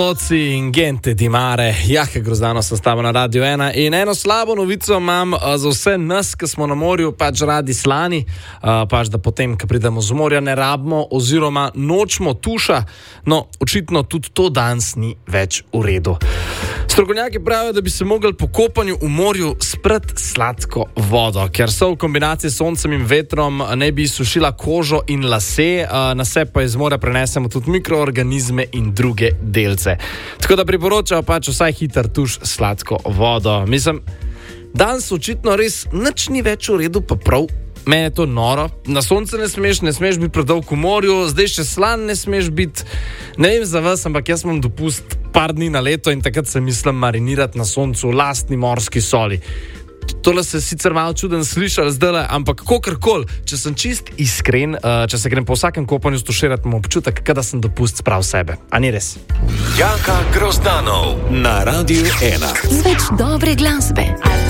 Oci in gente di mare, Jaka Grozdano sem stava na Radio 1 in eno slabo novico imam za vse nas, ki smo na morju, pač radi slani, pač da potem, ko pridemo z morja, ne rabimo oziroma nočemo tuša, no, očitno tudi to danes ni več v redu. Strokovnjaki pravijo, da bi se mogli po kopanju v morju sprati sladko vodo, ker so v kombinaciji s soncem in vetrom ne bi sušila kožo in lase, na sebe pa iz morja prenesemo tudi mikroorganizme in druge delce. Tako da priporočajo pač vsaj hiter tuš sladko vodo. Mislim, danes očitno res nič ni več v redu, pa prav. Meni je to noro. Na sonce ne smeš biti predolg v morju, zdaj še slan ne smeš biti. Ne vem za vas, ampak jaz imam dopust par dni na leto in takrat se mislim marinirati na soncu v lastni morski soli. Tole se sicer malo čuden slišali zdajle, ampak kakorkoli, če sem čist iskren, če se grem po vsakem kopanju stuširati, imam občutek, da sem dopust sprav sebe. A ni res? Jaka Grozdanov na Radio 1. Z več dobre glasbe.